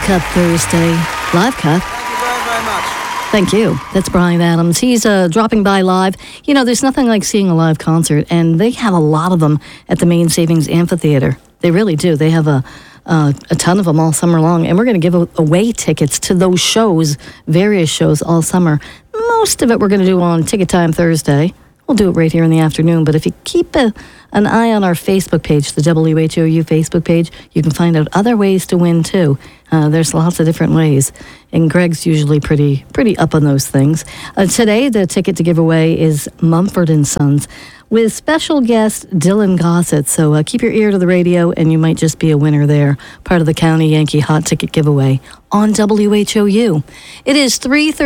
Cut Thursday. Live Cut. Thank you very, very much. Thank you. That's Brian Adams. He's dropping by live. You know, there's nothing like seeing a live concert, and they have a lot of them at the Main Savings Amphitheater. They really do. They have a ton of them all summer long, and we're going to give away tickets to those shows, various shows all summer. Most of it we're going to do on Ticket Time Thursday. We'll do it right here in the afternoon, but if you keep an eye on our Facebook page, the WHOU Facebook page, you can find out other ways to win, too. There's lots of different ways, and Greg's usually pretty up on those things. Today, the ticket to give away is Mumford & Sons with special guest Dylan Gossett. So keep your ear to the radio, and you might just be a winner there, part of the County Yankee Hot Ticket giveaway on WHOU. It is 3:30.